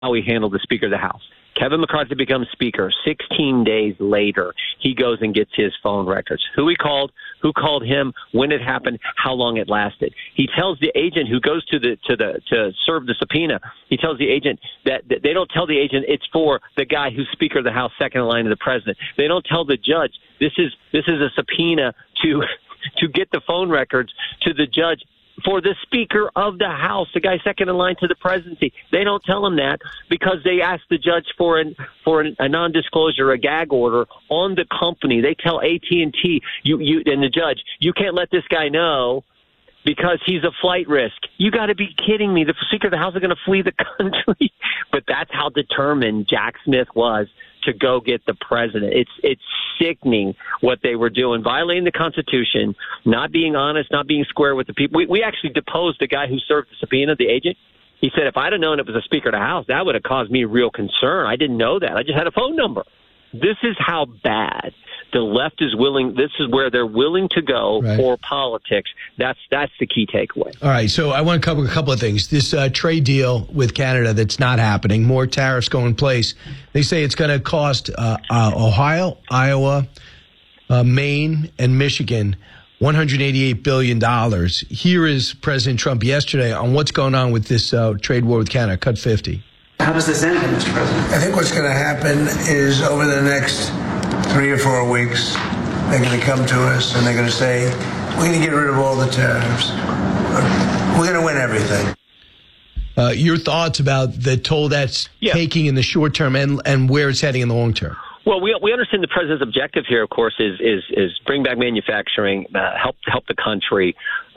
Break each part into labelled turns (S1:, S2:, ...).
S1: how he handled the Speaker of the House. Kevin McCarthy becomes Speaker. 16 days later, he goes and gets his phone records. Who he called, who called him, when it happened, how long it lasted. He tells the agent who goes to serve the subpoena. He tells the agent that they don't tell the agent it's for the guy who's Speaker of the House, second in line to the president. They don't tell the judge this is a subpoena to get the phone records to the judge for the Speaker of the House, the guy second in line to the presidency. They don't tell him that because they ask the judge for a non-disclosure, a gag order on the company. They tell AT&T, you and the judge, you can't let this guy know because he's a flight risk. You got to be kidding me. The Speaker of the House is going to flee the country. But that's how determined Jack Smith was to go get the president. It's sickening what they were doing, violating the Constitution, not being honest, not being square with the people. We actually deposed the guy who served the subpoena, the agent. He said, if I'd have known it was a Speaker of the House, that would have caused me real concern. I didn't know that. I just had a phone number. This is how bad the left is willing. This is where they're willing to go for politics. That's the key takeaway.
S2: All right. So I want to cover a couple of things. This trade deal with Canada that's not happening. More tariffs go in place. They say it's going to cost Ohio, Iowa, Maine, and Michigan $188 billion. Here is President Trump yesterday on what's going on with this trade war with Canada. Cut 50.
S3: How does this end, Mr. President?
S4: I think what's going to happen is over the next 3 or 4 weeks, they're going to come to us and they're going to say, we're going to get rid of all the tariffs. We're going to win everything.
S2: Your thoughts about the toll that's taking in the short term and where it's heading in the long term?
S1: Well, we understand the president's objective here, of course, is bring back manufacturing, help the country,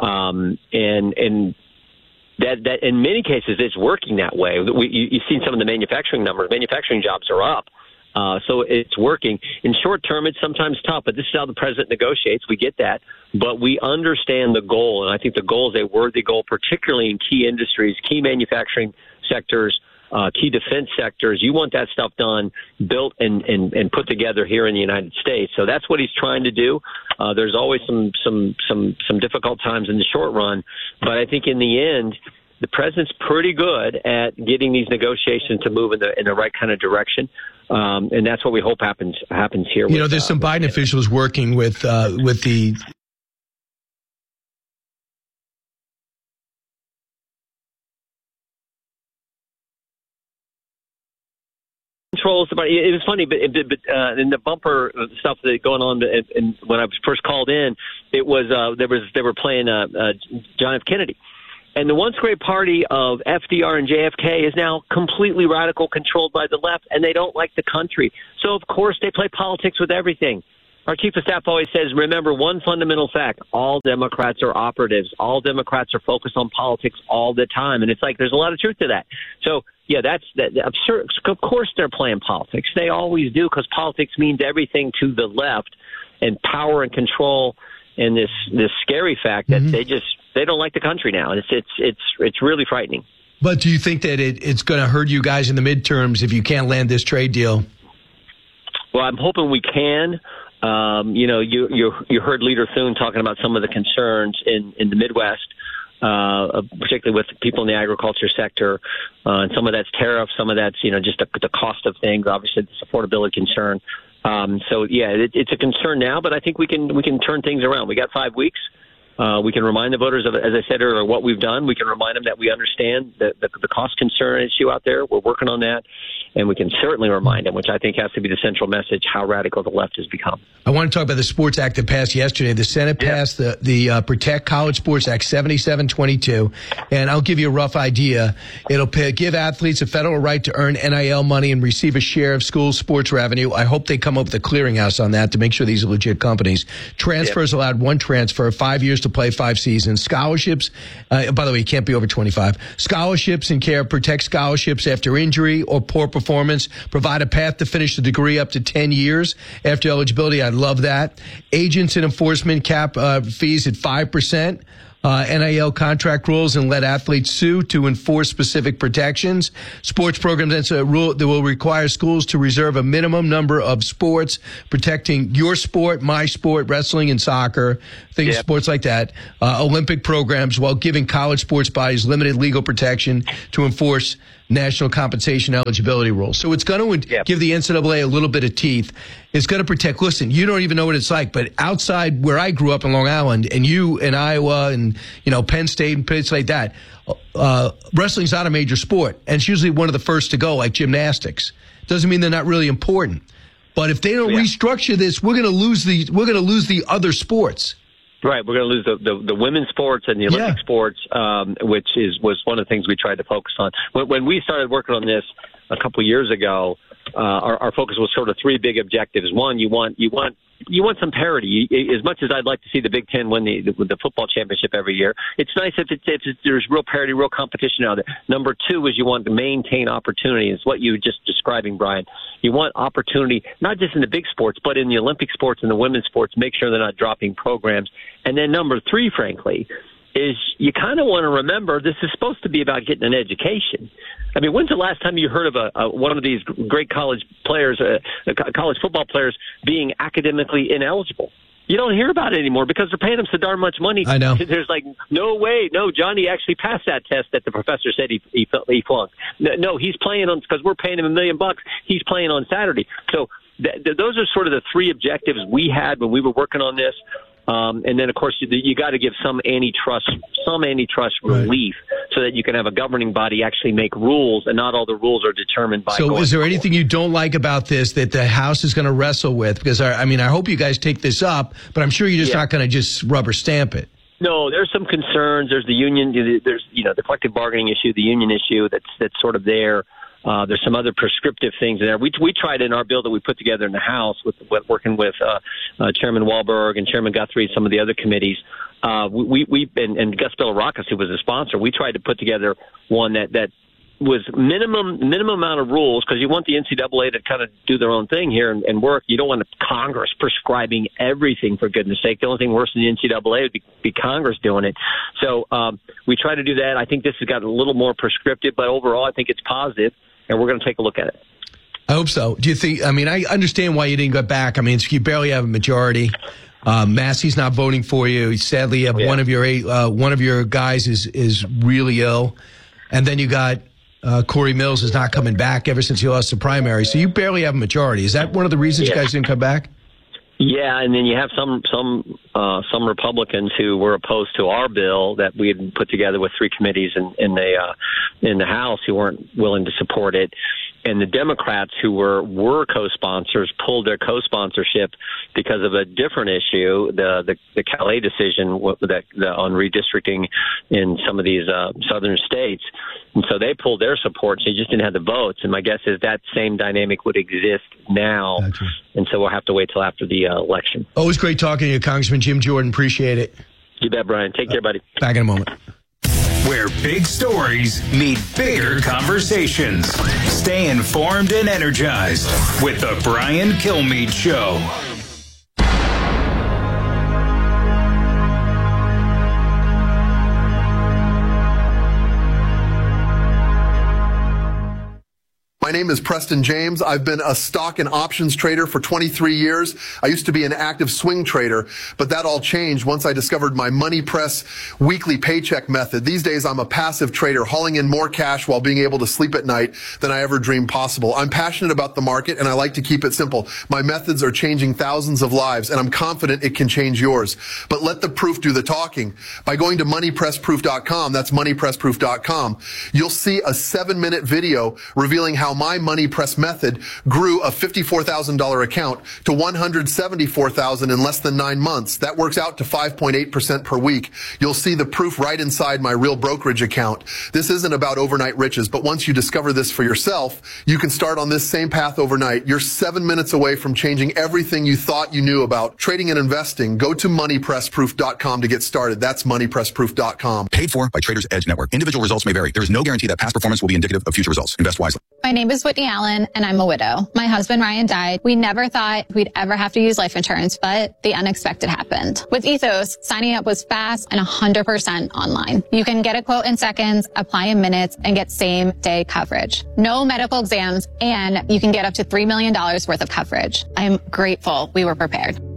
S1: and that in many cases it's working that way. You've seen some of the manufacturing numbers. Manufacturing jobs are up. So it's working. In short term, it's sometimes tough, but this is how the president negotiates. We get that. But we understand the goal, and I think the goal is a worthy goal, particularly in key industries, key manufacturing sectors, key defense sectors. You want that stuff done, built, and put together here in the United States. So that's what he's trying to do. There's always some difficult times in the short run, but I think in the end, the president's pretty good at getting these negotiations to move in the right kind of direction, and that's what we hope happens here.
S2: You know, there's some Biden officials working with the.
S1: Controls. It was funny, but in the bumper stuff that going on, and when I was first called in, it was they were playing John F. Kennedy. And the once great party of FDR and JFK is now completely radical, controlled by the left, and they don't like the country. So, of course, they play politics with everything. Our chief of staff always says, remember one fundamental fact, all Democrats are operatives. All Democrats are focused on politics all the time. And it's like there's a lot of truth to that. So, yeah, that's absurd. Of course they're playing politics. They always do, because politics means everything to the left, and power and control, and this scary fact that they don't like the country now. And it's really frightening.
S2: But do you think that it's going to hurt you guys in the midterms if you can't land this trade deal?
S1: Well, I'm hoping we can. You heard Leader Thune talking about some of the concerns in the Midwest, particularly with people in the agriculture sector, and some of that's tariff, some of that's just the cost of things. Obviously, this affordability concern. It's a concern now, but I think we can turn things around. We got 5 weeks. We can remind the voters of, as I said earlier, what we've done. We can remind them that we understand the cost concern issue out there. We're working on that. And we can certainly remind them, which I think has to be the central message, how radical the left has become.
S2: I want to talk about the Sports Act that passed yesterday. The Senate passed the Protect College Sports Act 7722. And I'll give you a rough idea. It'll give athletes a federal right to earn NIL money and receive a share of school sports revenue. I hope they come up with a clearinghouse on that to make sure these are legit companies. Transfers allowed, one transfer, 5 years to play 5 seasons. Scholarships, by the way, you can't be over 25. Scholarships and care, protect scholarships after injury or poor performance, provide a path to finish the degree up to 10 years after eligibility. I love that. Agents and enforcement cap fees at 5%. NIL contract rules and let athletes sue to enforce specific protections. Sports programs, that's a rule that will require schools to reserve a minimum number of sports, protecting your sport, my sport, wrestling and soccer, sports like that. Olympic programs, while giving college sports bodies limited legal protection to enforce national compensation eligibility rules. So it's going to give the NCAA a little bit of teeth. It's going to protect. Listen, you don't even know what it's like, but outside where I grew up in Long Island, and you in Iowa, and Penn State and places like that, wrestling's not a major sport, and it's usually one of the first to go, like gymnastics. Doesn't mean they're not really important, but if they don't restructure this, we're going to lose the other sports.
S1: Right, we're going to lose the women's sports and the Olympic sports, which was one of the things we tried to focus on. When we started working on this a couple of years ago, our focus was sort of three big objectives. One, you want some parity. As much as I'd like to see the Big Ten win the football championship every year, it's nice if there's real parity, real competition out there. Number two is you want to maintain opportunity. It's what you were just describing, Brian. You want opportunity, not just in the big sports, but in the Olympic sports and the women's sports. Make sure they're not dropping programs. And then number three, frankly, is you kind of want to remember this is supposed to be about getting an education. I mean, when's the last time you heard of one of these great college players, college football players, being academically ineligible? You don't hear about it anymore because they're paying him so darn much money.
S2: I know.
S1: There's like, no way. No, Johnny actually passed that test that the professor said he flunked. No, he's playing on, because we're paying him $1 million. He's playing on Saturday. So those are sort of the three objectives we had when we were working on this. And then, of course, you got to give some antitrust relief so that you can have a governing body actually make rules, and not all the rules are determined by.
S2: So, is there anything you don't like about this that the House is going to wrestle with? Because I hope you guys take this up, but I'm sure you're just not going to just rubber stamp it.
S1: No, there's some concerns. There's the union. There's the collective bargaining issue, the union issue that's sort of there. There's some other prescriptive things in there. We tried in our bill that we put together in the House working with Chairman Wahlberg and Chairman Guthrie, some of the other committees. And Gus Bilirakis, who was a sponsor, we tried to put together one that was minimum amount of rules, because you want the NCAA to kind of do their own thing here and work. You don't want Congress prescribing everything, for goodness sake. The only thing worse than the NCAA would be Congress doing it. So we try to do that. I think this has gotten a little more prescriptive, but overall I think it's positive. And we're going to take a look at it.
S2: I hope so. Do you think? I mean, I understand why you didn't go back. I mean, you barely have a majority. Massey's not voting for you. Sadly, you have one of your guys is really ill, and then you got Corey Mills is not coming back ever since he lost the primary. So you barely have a majority. Is that one of the reasons you guys didn't come back?
S1: Yeah, and then you have some Republicans who were opposed to our bill that we had put together with three committees in the House who weren't willing to support it, and the Democrats who were co-sponsors pulled their co-sponsorship because of a different issue, the Calais decision on redistricting in some of these southern states, and so they pulled their support. So you just didn't have the votes, and my guess is that same dynamic would exist now. Gotcha. And so we'll have to wait till after the election.
S2: Always great talking to you, Congressman Jim Jordan. Appreciate it.
S1: You bet, Brian. Take care, buddy.
S2: Back in a moment.
S5: Where big stories meet bigger conversations. Stay informed and energized with the Brian Kilmeade Show.
S6: My name is Preston James. I've been a stock and options trader for 23 years. I used to be an active swing trader, but that all changed once I discovered my Money Press weekly paycheck method. These days, I'm a passive trader, hauling in more cash while being able to sleep at night than I ever dreamed possible. I'm passionate about the market, and I like to keep it simple. My methods are changing thousands of lives, and I'm confident it can change yours. But let the proof do the talking. By going to moneypressproof.com, that's moneypressproof.com, you'll see a 7-minute video revealing how my Money Press method grew a $54,000 account to $174,000 in less than 9 months. That works out to 5.8% per week. You'll see the proof right inside my real brokerage account. This isn't about overnight riches, but once you discover this for yourself, you can start on this same path overnight. You're 7 minutes away from changing everything you thought you knew about trading and investing. Go to moneypressproof.com to get started. That's moneypressproof.com.
S7: Paid for by Traders Edge Network. Individual results may vary. There is no guarantee that past performance will be indicative of future results. Invest wisely.
S8: My name is Whitney Allen, and I'm a widow. My husband, Ryan, died. We never thought we'd ever have to use life insurance, but the unexpected happened. With Ethos, signing up was fast and 100% online. You can get a quote in seconds, apply in minutes, and get same-day coverage. No medical exams, and you can get up to $3 million worth of coverage. I'm grateful we were prepared.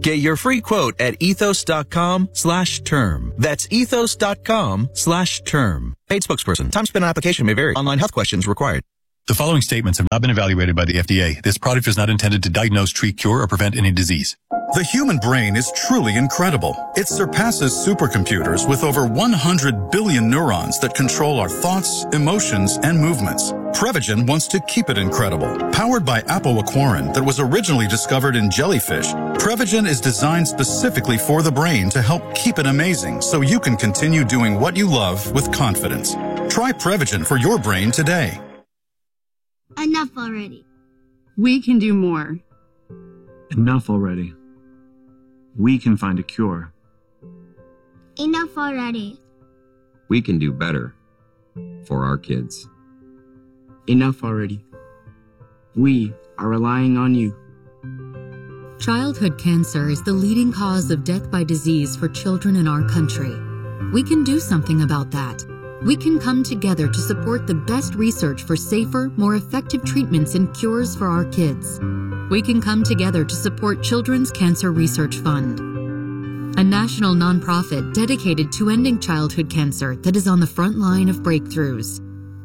S9: Get your free quote at ethos.com/term. That's ethos.com/term. Paid spokesperson. Time spent on application may vary. Online health questions required.
S10: The following statements have not been evaluated by the FDA. This product is not intended to diagnose, treat, cure, or prevent any disease.
S7: The human brain is truly incredible. It surpasses supercomputers with over 100 billion neurons that control our thoughts, emotions, and movements. Prevagen wants to keep it incredible. Powered by apoaquarin that was originally discovered in jellyfish, Prevagen is designed specifically for the brain to help keep it amazing so you can continue doing what you love with confidence. Try Prevagen for your brain today.
S11: Enough already.
S12: We can do more.
S13: Enough already. We can find a cure.
S11: Enough already.
S14: We can do better for our kids.
S15: Enough already. We are relying on you.
S16: Childhood cancer is the leading cause of death by disease for children in our country. We can do something about that. We can come together to support the best research for safer, more effective treatments and cures for our kids. We can come together to support Children's Cancer Research Fund, a national nonprofit dedicated to ending childhood cancer that is on the front line of breakthroughs.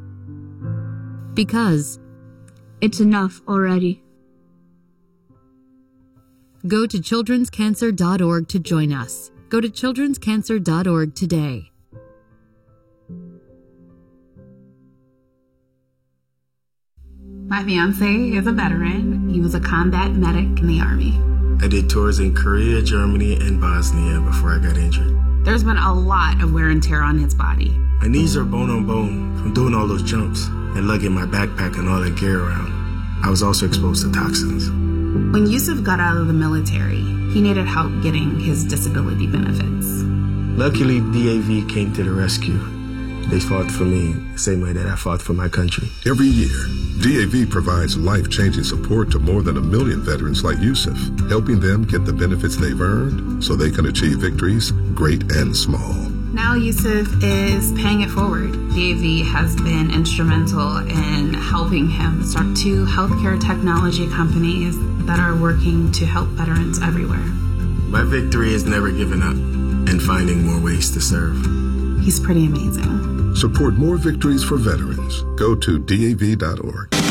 S16: Because
S11: it's enough already.
S16: Go to childrenscancer.org to join us. Go to childrenscancer.org today.
S12: My fiance is a veteran. He was a combat medic in the Army.
S17: I did tours in Korea, Germany, and Bosnia before I got injured.
S12: There's been a lot of wear and tear on his body.
S17: My knees are bone on bone from doing all those jumps and lugging my backpack and all that gear around. I was also exposed to toxins.
S12: When Yusuf got out of the military, he needed help getting his disability benefits.
S17: Luckily, DAV came to the rescue. They fought for me the same way that I fought for my country.
S18: Every year, DAV provides life-changing support to more than 1 million veterans like Yusuf, helping them get the benefits they've earned so they can achieve victories, great and small.
S12: Now Yusuf is paying it forward. DAV has been instrumental in helping him start 2 healthcare technology companies that are working to help veterans everywhere.
S17: My victory is never giving up and finding more ways to serve.
S12: He's pretty amazing.
S18: Support more victories for veterans. Go to DAV.org.